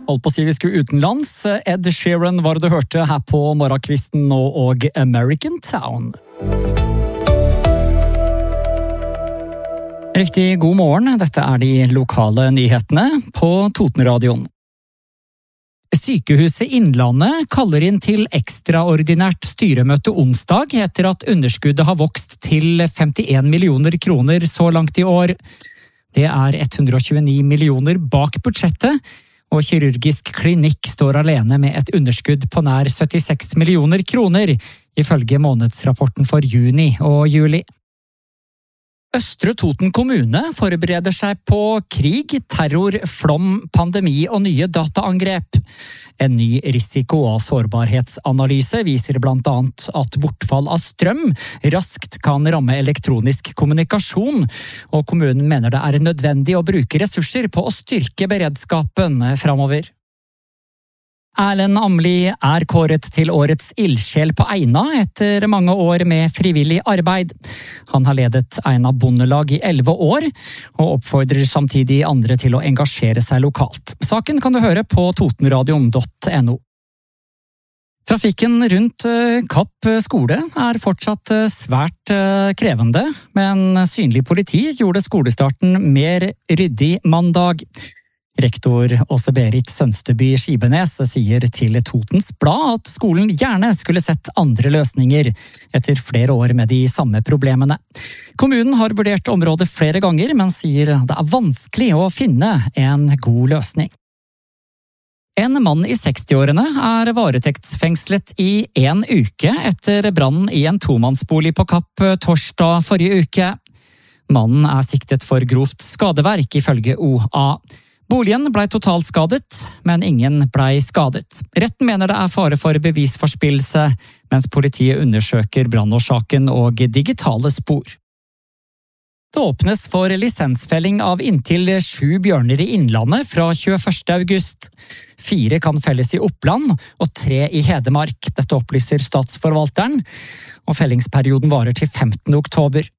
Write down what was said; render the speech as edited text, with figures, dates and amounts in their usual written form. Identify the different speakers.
Speaker 1: Holdt på å si vi skulle utenlands. Ed Sheeran var det du hørte her på morgenkvisten nå, og American Town. Riktig god morgen, dette er de lokale nyhetene på Totenradioen. Sykehuset Innlandet kaller inn til ekstraordinært styremøte onsdag etter at underskuddet har vokst til 51 millioner kroner så langt i år. Det er 129 millioner bak budsjettet, og kirurgisk klinikk står alene med et underskudd på nær 76 millioner kroner, ifølge månedsrapporten for juni og juli. Østre Toten kommune forbereder seg på krig, terror, flom, pandemi og nye dataangrep. En ny risiko- og sårbarhetsanalyse viser blant annet at bortfall av strøm raskt kan ramme elektronisk kommunikasjon, og kommunen mener det er nødvendig å bruke ressurser på å styrke beredskapen fremover. Erlend Amli er kåret til årets ildsjel på Eina etter mange år med frivillig arbeid. Han har ledet Eina bondelag i 11 år, og oppfordrer samtidig andre til å engasjere seg lokalt. Saken kan du høre på totenradion.no. Trafikken rundt Kapp skole er fortsatt svært krevende, men synlig politi gjorde skolestarten mer ryddig mandag. Rektor Åse-Berit Sønsteby Skibenes sier til Totens Blad at skolen gjerne skulle sett andre løsninger etter flere år med de samme problemene. Kommunen har vurdert området flere ganger, men sier det er vanskelig å finne en god løsning. En mann i 60-årene er varetektsfengslet i 1 uke etter brannen i en tomannsbolig på Kapp torsdag forrige uke. Mannen er siktet for grovt skadeverk, ifølge OA. Boligen ble totalskadet, men ingen ble skadet. Retten mener det er fare for bevisforspillelse, mens politiet undersøker brannårsaken og digitale spor. Det åpnes for lisensfelling av inntil 7 bjørner i Innlandet fra 21. august. 4 kan felles i Oppland og 3 i Hedmark. Dette opplyser statsforvalteren, og fellingsperioden varer til 15. oktober.